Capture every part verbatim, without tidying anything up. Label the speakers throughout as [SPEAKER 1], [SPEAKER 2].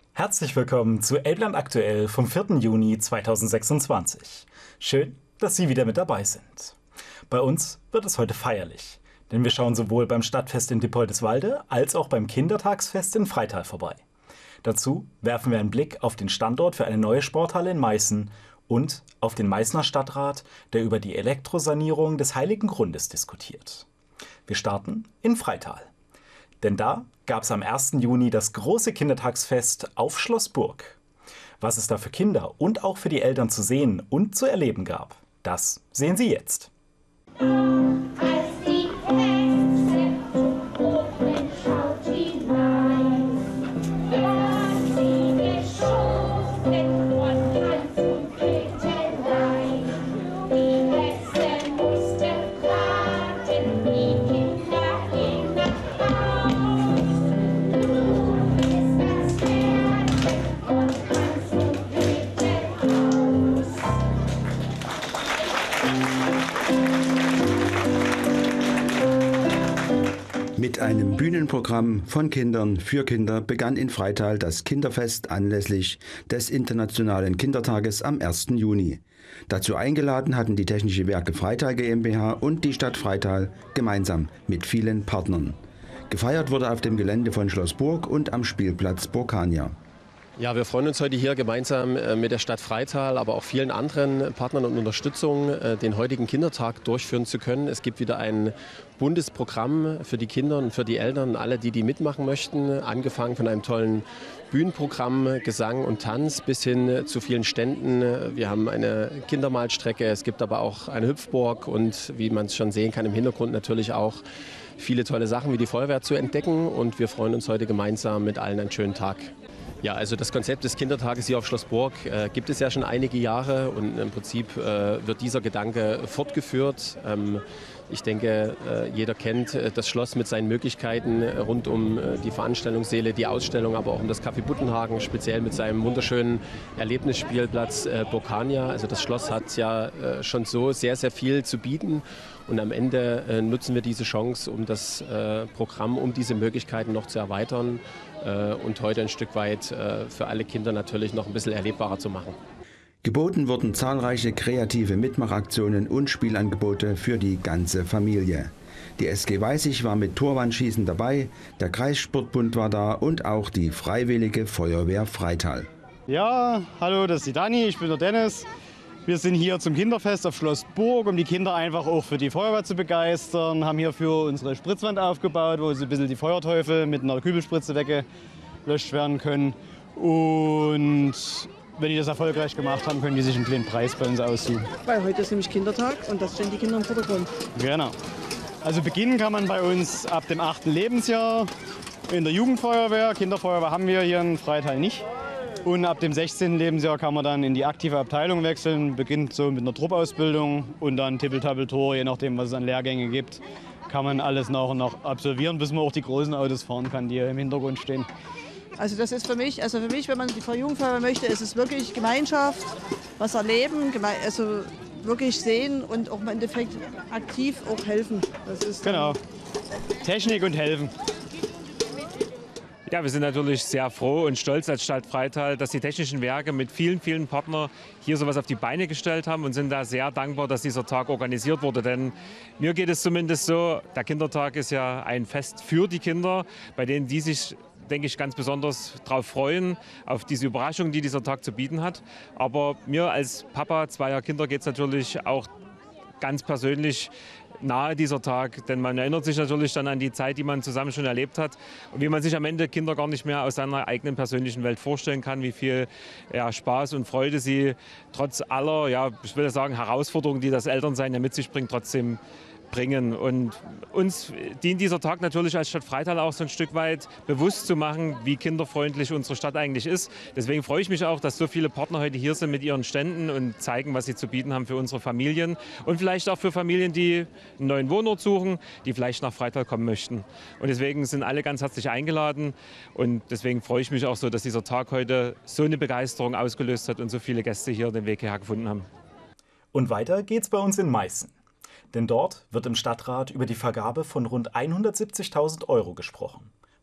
[SPEAKER 1] Herzlich willkommen zu Elbland aktuell vom vierten Juni zweitausendsechsundzwanzig. Schön, dass Sie wieder mit dabei sind. Bei uns wird es heute feierlich, denn wir schauen sowohl beim Stadtfest in Diepoldeswalde als auch beim Kindertagsfest in Freital vorbei. Dazu werfen wir einen Blick auf den Standort für eine neue Sporthalle in Meißen und auf den Meißner Stadtrat, der über die Elektrosanierung des Heiligen Grundes diskutiert. Wir starten in Freital. Denn da gab es am ersten Juni das große Kindertagsfest auf Schloss Burg. Was es da für Kinder und auch für die Eltern zu sehen und zu erleben gab, das sehen Sie jetzt.
[SPEAKER 2] Als die Hexe zum Ofen schaut hinein, wird sie geschoben von Hans und Gretelei. Die Hexe musste raten, die Kinder gehen nach Haus. Du bist das Märchen von Hans und Gretel aus.
[SPEAKER 3] Mit einem Bühnenprogramm von Kindern für Kinder begann in Freital das Kinderfest anlässlich des Internationalen Kindertages am ersten Juni. Dazu eingeladen hatten die Technische Werke Freital GmbH und die Stadt Freital gemeinsam mit vielen Partnern. Gefeiert wurde auf dem Gelände von Schloss Burg und am Spielplatz Burkania.
[SPEAKER 4] Ja, wir freuen uns heute hier gemeinsam mit der Stadt Freital, aber auch vielen anderen Partnern und Unterstützung, den heutigen Kindertag durchführen zu können. Es gibt wieder ein Bundesprogramm für die Kinder und für die Eltern, alle, die die mitmachen möchten. Angefangen von einem tollen Bühnenprogramm, Gesang und Tanz bis hin zu vielen Ständen. Wir haben eine Kindermalstrecke, es gibt aber auch eine Hüpfburg und wie man es schon sehen kann im Hintergrund natürlich auch viele tolle Sachen wie die Feuerwehr zu entdecken. Und wir freuen uns heute gemeinsam mit allen einen schönen Tag. Ja, also das Konzept des Kindertages hier auf Schloss Burg äh, gibt es ja schon einige Jahre und im Prinzip äh, wird dieser Gedanke fortgeführt. Ähm, ich denke, äh, jeder kennt äh, das Schloss mit seinen Möglichkeiten äh, rund um äh, die Veranstaltungssäle, die Ausstellung, aber auch um das Café Buttenhagen, speziell mit seinem wunderschönen Erlebnisspielplatz äh, Burkania. Also das Schloss hat ja äh, schon so sehr, sehr viel zu bieten. Und am Ende äh, nutzen wir diese Chance, um das äh, Programm, um diese Möglichkeiten noch zu erweitern äh, und heute ein Stück weit äh, für alle Kinder natürlich noch ein bisschen erlebbarer zu machen.
[SPEAKER 3] Geboten wurden zahlreiche kreative Mitmachaktionen und Spielangebote für die ganze Familie. Die S G Weißig war mit Torwandschießen dabei, der Kreissportbund war da und auch die Freiwillige Feuerwehr Freital.
[SPEAKER 5] Ja, hallo, das ist die Dani, ich bin der Dennis. Wir sind hier zum Kinderfest auf Schloss Burg, um die Kinder einfach auch für die Feuerwehr zu begeistern. Haben hierfür unsere Spritzwand aufgebaut, wo so ein bisschen die Feuerteufel mit einer Kübelspritze weggelöscht werden können. Und wenn die das erfolgreich gemacht haben, können die sich einen kleinen Preis bei uns aussuchen.
[SPEAKER 6] Weil heute ist nämlich Kindertag und das stehen die Kinder im Vordergrund.
[SPEAKER 5] Genau. Also beginnen kann man bei uns ab dem achten Lebensjahr in der Jugendfeuerwehr. Kinderfeuerwehr haben wir hier in Freital nicht. Und ab dem sechzehnten Lebensjahr kann man dann in die aktive Abteilung wechseln, beginnt so mit einer Truppausbildung und dann Tippeltappeltor, je nachdem, was es an Lehrgänge gibt, kann man alles nach und nach absolvieren, bis man auch die großen Autos fahren kann, die hier im Hintergrund stehen.
[SPEAKER 6] Also das ist für mich, also für mich, wenn man die Jugendfeuerwehr möchte, ist es wirklich Gemeinschaft, was erleben, geme also wirklich sehen und auch im Endeffekt aktiv auch helfen. Das ist
[SPEAKER 5] genau, Technik und helfen.
[SPEAKER 7] Ja, wir sind natürlich sehr froh und stolz als Stadt Freital, dass die Technischen Werke mit vielen, vielen Partnern hier sowas auf die Beine gestellt haben und sind da sehr dankbar, dass dieser Tag organisiert wurde. Denn mir geht es zumindest so, der Kindertag ist ja ein Fest für die Kinder, bei denen die sich, denke ich, ganz besonders darauf freuen, auf diese Überraschung, die dieser Tag zu bieten hat. Aber mir als Papa zweier Kinder geht es natürlich auch ganz persönlich nahe dieser Tag, denn man erinnert sich natürlich dann an die Zeit, die man zusammen schon erlebt hat und wie man sich am Ende Kinder gar nicht mehr aus seiner eigenen persönlichen Welt vorstellen kann, wie viel ja, Spaß und Freude sie trotz aller, ja, ich will sagen, Herausforderungen, die das Elternsein ja mit sich bringt, trotzdem bringen. Und uns dient dieser Tag natürlich als Stadt Freital auch so ein Stück weit bewusst zu machen, wie kinderfreundlich unsere Stadt eigentlich ist. Deswegen freue ich mich auch, dass so viele Partner heute hier sind mit ihren Ständen und zeigen, was sie zu bieten haben für unsere Familien und vielleicht auch für Familien, die einen neuen Wohnort suchen, die vielleicht nach Freital kommen möchten. Und deswegen sind alle ganz herzlich eingeladen und deswegen freue ich mich auch so, dass dieser Tag heute so eine Begeisterung ausgelöst hat und so viele Gäste hier den Weg hierher gefunden haben.
[SPEAKER 1] Und weiter geht's bei uns in Meißen. Denn dort wird im Stadtrat über die Vergabe von rund hundertsiebzigtausend Euro gesprochen.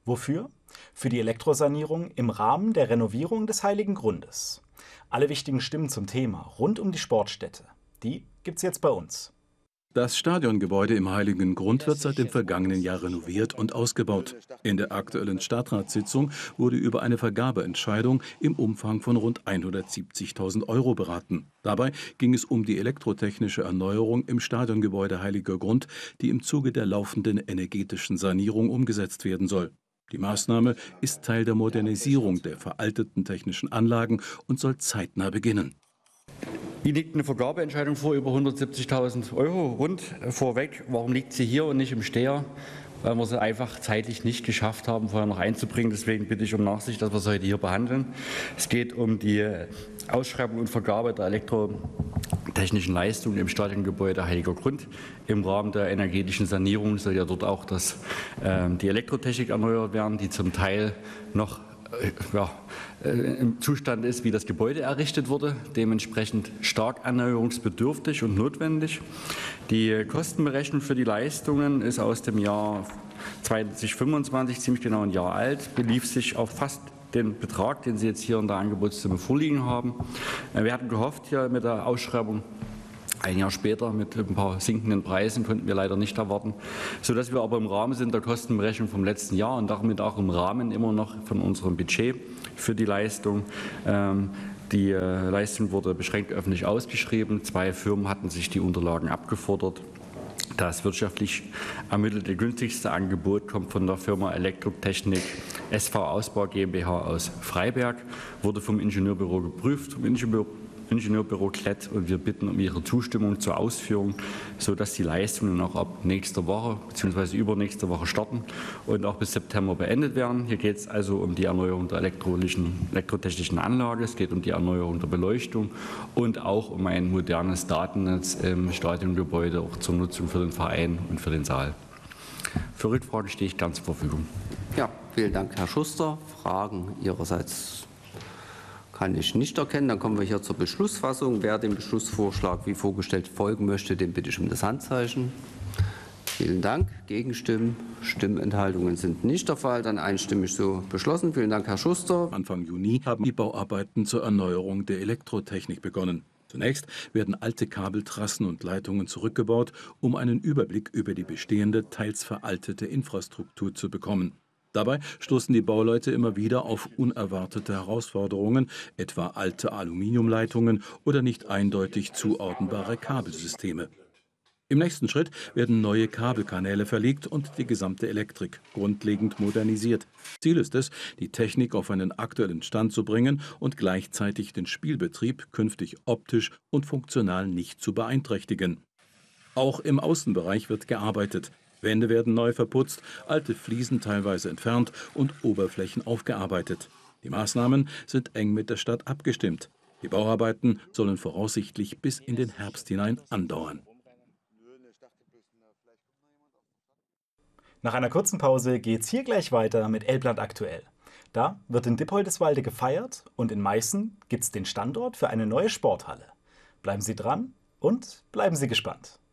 [SPEAKER 1] Wofür? Für die Elektrosanierung im Rahmen der Renovierung des Heiligen Grundes. Alle wichtigen Stimmen zum Thema rund um die Sportstätte, die gibt's jetzt bei uns.
[SPEAKER 8] Das Stadiongebäude im Heiligen Grund wird seit dem vergangenen Jahr renoviert und ausgebaut. In der aktuellen Stadtratssitzung wurde über eine Vergabeentscheidung im Umfang von rund hundertsiebzigtausend Euro beraten. Dabei ging es um die elektrotechnische Erneuerung im Stadiongebäude Heiliger Grund, die im Zuge der laufenden energetischen Sanierung umgesetzt werden soll. Die Maßnahme ist Teil der Modernisierung der veralteten technischen Anlagen und soll zeitnah beginnen.
[SPEAKER 9] Hier liegt eine Vergabeentscheidung vor, über hundertsiebzigtausend Euro rund vorweg. Warum liegt sie hier und nicht im Steher? Weil wir sie einfach zeitlich nicht geschafft haben, vorher noch einzubringen. Deswegen bitte ich um Nachsicht, dass wir sie heute hier behandeln. Es geht um die Ausschreibung und Vergabe der elektrotechnischen Leistungen im Stadiongebäude Heiliger Grund. Im Rahmen der energetischen Sanierung soll ja dort auch das, äh, die Elektrotechnik erneuert werden, die zum Teil noch Ja, im Zustand ist, wie das Gebäude errichtet wurde, dementsprechend stark erneuerungsbedürftig und notwendig. Die Kostenberechnung für die Leistungen ist aus dem Jahr zweitausendfünfundzwanzig, ziemlich genau ein Jahr alt, belief sich auf fast den Betrag, den Sie jetzt hier in der Angebotssumme vorliegen haben. Wir hatten gehofft, hier mit der Ausschreibung ein Jahr später mit ein paar sinkenden Preisen konnten wir leider nicht erwarten, sodass wir aber im Rahmen sind der Kostenberechnung vom letzten Jahr und damit auch im Rahmen immer noch von unserem Budget für die Leistung. Die Leistung wurde beschränkt öffentlich ausgeschrieben. Zwei Firmen hatten sich die Unterlagen abgefordert. Das wirtschaftlich ermittelte günstigste Angebot kommt von der Firma Elektrotechnik S V Ausbau GmbH aus Freiberg, wurde vom Ingenieurbüro geprüft, vom Ingenieurbüro Ingenieurbüro Klett, und wir bitten um Ihre Zustimmung zur Ausführung, sodass die Leistungen auch ab nächster Woche bzw. übernächste Woche starten und auch bis September beendet werden. Hier geht es also um die Erneuerung der elektrotechnischen Anlage, es geht um die Erneuerung der Beleuchtung und auch um ein modernes Datennetz im Stadiongebäude, auch zur Nutzung für den Verein und für den Saal. Für Rückfragen stehe ich gern zur Verfügung.
[SPEAKER 10] Ja, vielen Dank, Herr Schuster. Fragen Ihrerseits kann ich nicht erkennen. Dann kommen wir hier zur Beschlussfassung. Wer dem Beschlussvorschlag wie vorgestellt folgen möchte, den bitte ich um das Handzeichen. Vielen Dank. Gegenstimmen, Stimmenthaltungen sind nicht der Fall. Dann einstimmig so beschlossen. Vielen Dank, Herr Schuster.
[SPEAKER 8] Anfang Juni haben die Bauarbeiten zur Erneuerung der Elektrotechnik begonnen. Zunächst werden alte Kabeltrassen und Leitungen zurückgebaut, um einen Überblick über die bestehende, teils veraltete Infrastruktur zu bekommen. Dabei stoßen die Bauleute immer wieder auf unerwartete Herausforderungen, etwa alte Aluminiumleitungen oder nicht eindeutig zuordnbare Kabelsysteme. Im nächsten Schritt werden neue Kabelkanäle verlegt und die gesamte Elektrik grundlegend modernisiert. Ziel ist es, die Technik auf einen aktuellen Stand zu bringen und gleichzeitig den Spielbetrieb künftig optisch und funktional nicht zu beeinträchtigen. Auch im Außenbereich wird gearbeitet. Wände werden neu verputzt, alte Fliesen teilweise entfernt und Oberflächen aufgearbeitet. Die Maßnahmen sind eng mit der Stadt abgestimmt. Die Bauarbeiten sollen voraussichtlich bis in den Herbst hinein andauern.
[SPEAKER 1] Nach einer kurzen Pause geht's hier gleich weiter mit Elbland aktuell. Da wird in Dippoldiswalde gefeiert und in Meißen gibt's den Standort für eine neue Sporthalle. Bleiben Sie dran und bleiben Sie gespannt.